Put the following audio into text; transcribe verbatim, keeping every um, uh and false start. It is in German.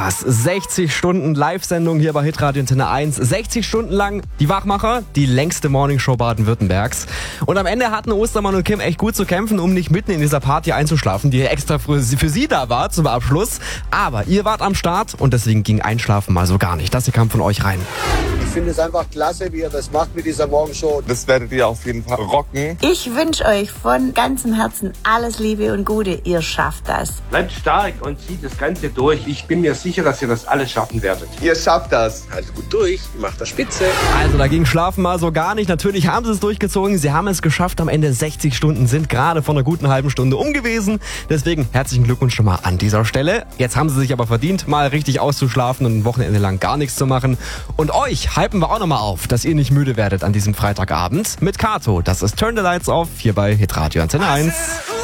krass. sechzig Stunden Live-Sendung hier bei Hitradio Antenne eins. sechzig Stunden lang die Wachmacher, die längste Morningshow Baden-Württembergs. Und am Ende hatten Ostermann und Kim echt gut zu kämpfen, um nicht mitten in dieser Party einzuschlafen, die extra für sie da war zum Abschluss. Aber ihr wart am Start und deswegen ging Einschlafen mal so gar nicht. Das hier kam von euch rein. Ich finde es einfach klasse, wie ihr das macht mit dieser Morgenshow. Das werdet ihr auf jeden Fall rocken. Ich wünsche euch von ganzem Herzen alles Liebe und Gute. Ihr schafft das. Bleibt stark und zieht das Ganze durch. Ich bin mir sicher, dass ihr das alles schaffen werdet. Ihr schafft das. Haltet gut durch, macht das spitze. Also da ging Schlafen mal so gar nicht. Natürlich haben sie es durchgezogen. Sie haben es geschafft. Am Ende sechzig Stunden sind gerade vor einer guten halben Stunde um gewesen. Deswegen herzlichen Glückwunsch schon mal an dieser Stelle. Jetzt haben sie sich aber verdient, mal richtig auszuschlafen und ein Wochenende lang gar nichts zu machen. Und euch hypen wir auch nochmal auf, dass ihr nicht müde werdet an diesem Freitagabend mit Kato. Das ist Turn the Lights Off hier bei Hitradio Antenne eins.